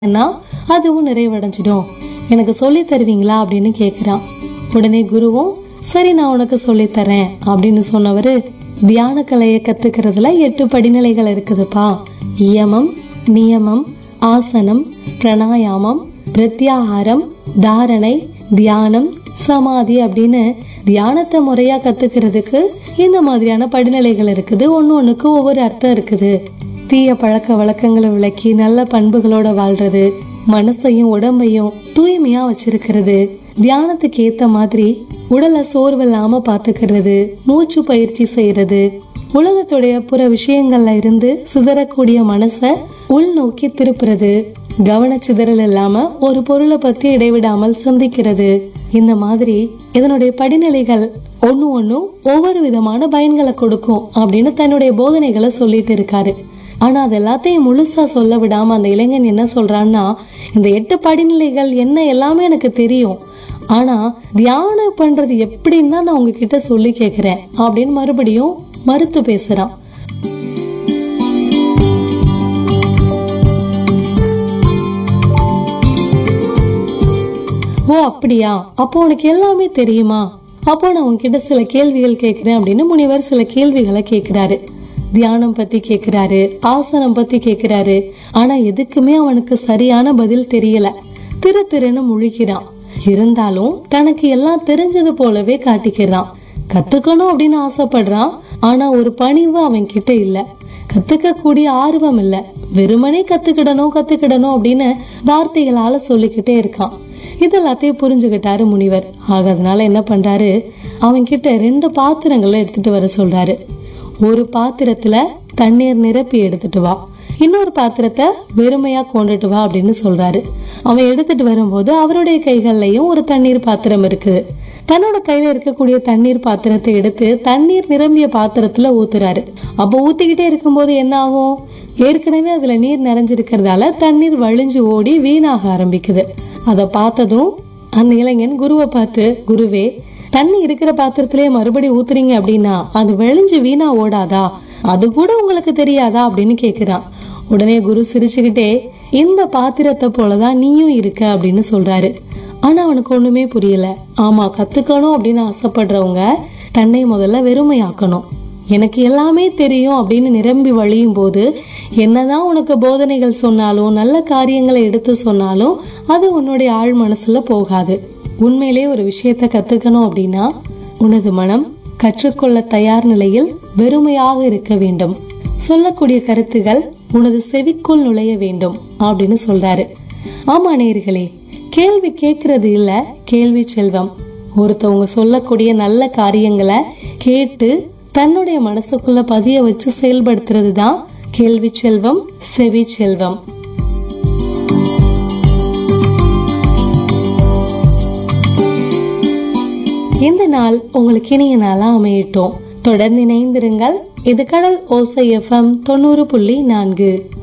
அதுவும் நிறைவடைஞ்சிடும். எனக்கு சொல்லி தருவீங்களா அப்படின்னு கேக்குறான். உடனே குருவும் சரி நான் உனக்கு சொல்லி தரேன் அப்படின்னு சொன்னவரு, தியான கலையை கத்துக்கிறதுல 8 படிநிலைகள் இருக்குதுப்பா. யமம், நியமம், ஆசனம், பிராணாயாமம், பிரத்யாகாரம், தாரணை, தியானம், சமாதி அப்படின்னு தியானத்தை முறையா கத்துக்கிறதுக்கு இந்த மாதிரியான படிநிலைகள் இருக்குது. ஒன்னொன்னுக்கு ஒவ்வொரு அர்த்தம் இருக்குது. தீய பழக்க வழக்கங்களை விளக்கி நல்ல பண்புகளோட வாழ்றது, மனசையும் உடம்பையும் தூய்மையா வச்சிருக்கிறது, தியானத்துக்கு ஏத்த மாதிரி உடலை சோர்வில்லாம பாத்துக்கிறது, மூச்சு பயிற்சி செய்யறது, உலகத்துடைய புற விஷயங்கள்ல இருந்து சிதறக்கூடிய மனச உள்நோக்கி திருப்புறது, கவனச்சிதறல் இல்லாம ஒரு பொருளை பத்தி இடைவிடாமல் சிந்திக்கிறது. இந்த மாதிரி இதனுடைய படிநிலைகள் ஒன்னும் ஒவ்வொரு விதமான பயன்களை கொடுக்கும் அப்படின்னு தன்னுடைய போதனைகளை சொல்லிட்டு இருக்காரு. ஆனா அது எல்லாத்தையும் முழுசா சொல்ல விடாம அந்த இளைஞன் என்ன சொல்றான்னா, இந்த 8 படிநிலைகள் என்ன எல்லாமே எனக்கு தெரியும், ஆனா தியானம் பண்றது எப்படின்னு தான் நான் உங்ககிட்ட சொல்லி கேக்குறேன் அப்படின்னு மறுபடியும் மறுத்து பேசுறான். ஓ அப்படியா, அப்போ உனக்கு எல்லாமே தெரியுமா, அப்போ நான் உன்கிட்ட சில கேள்விகள் கேக்குறேன் அப்படின்னு முனிவர் சில கேள்விகளை கேக்குறாரு. தியானம் பத்தி கேக்குறாரு, ஆசனம் பத்தி கேக்குறாரு. ஆனா எதுக்குமே அவனுக்கு சரியான பதில் தெரியல. திருன்னு முழிக்கிறான். இருந்தாலும் தனக்கு எல்லாம் தெரிஞ்சது போலவே காட்டிக்கிறான். கத்துக்கணும் அப்படின்னு ஆசைப்படுறான். ஆனா ஒரு பணிவு அவன் கிட்ட இல்ல, கத்துக்க கூடிய ஆர்வம் இல்ல. வெறுமனே கத்துக்கிடணும் அப்படின்னு வார்த்தைகளால சொல்லிக்கிட்டே இருக்கான். இதெல்லாத்தையும் புரிஞ்சுக்கிட்டாரு முனிவர். அதனால என்ன பண்றாரு, அவன் கிட்ட 2 பாத்திரங்களை எடுத்துட்டு வர சொல்றாரு. ஒரு பாத்திரத்துல தண்ணீர் நிரப்பி எடுத்துட்டு வா, இன்னொரு பாத்திரத்தை வெறுமையா கொண்டுட்டு வா அப்படின்னு சொல்றாரு. அவன் எடுத்துட்டு வரும்போது அவருடைய கைகள்லயும் ஒரு தண்ணீர் பாத்திரம் இருக்குது. தன்னோட கையில இருக்கக்கூடிய தண்ணீர் பாத்திரத்தை எடுத்து தண்ணீர் நிரம்பிய பாத்திரத்துல ஊத்துறாரு. அப்ப ஊத்திக்கிட்டே இருக்கும்போது என்ன ஆகும், ஏற்கனவே அதுல நீர் நிறைஞ்சிருக்கிறதால தண்ணீர் வழிஞ்சு ஓடி வீணாக ஆரம்பிக்குது. அத பார்த்ததும் அந்த இளைஞன் குருவை பார்த்து, குருவே, தண்ணி இருக்கிற பாத்திரத்திலே மறுபடியும் ஊத்துறீங்க அப்படின்னா அது விளைஞ்சு வீணா ஓடாதா, அது கூட உங்களுக்கு தெரியாதா அப்படின்னு கேக்குறான். உடனே குரு சிரிச்சுக்கிட்டே, இந்த பாத்திரத்தை போலதான் நீயும் இருக்க அப்படின்னு சொல்றாரு. ஆனா அவனுக்கு ஒண்ணுமே புரியல. ஆமா, கத்துக்கணும் அப்படின்னு ஆசைப்படுறவங்க தன்னை முதல்ல வெறுமையாக்கணும். எனக்கு எல்லாமே தெரியும் அப்படின்னு நிரம்பி வழியும் போது என்னதான் உனக்கு போதனைகள் சொன்னாலும் நல்ல காரியங்களை எடுத்து சொன்னாலும் அது உன்னுடைய ஆழ் மனசுல போகாது. உண்மையிலே ஒரு விஷயத்த கத்துக்கணும் அப்படின்னா உனது மனம் கற்றுக்கொள்ள தயார் நிலையில் வெறுமையாக இருக்க வேண்டும். சொல்லக்கூடிய கருத்துகள் உனது செவிக்குள் நுழைய வேண்டும் அப்படின்னு சொல்றாரு. ஆமா நேயர்களே, கேள்வி கேட்கறது இல்ல கேள்வி செல்வம். ஒருத்தவங்க சொல்லக்கூடிய நல்ல காரியங்களை கேட்டு தன்னுடைய மனசுக்குள்ள பதிய வச்சு செயல்படுத்துறது தான் கேள்வி செல்வம், செவி செல்வம். இந்த நாள் உங்களுக்கு இனிய நாளா அமையட்டும். தொடர்ந்து இணைந்திருங்கள். இது கடல் ஓசை FM 90.4.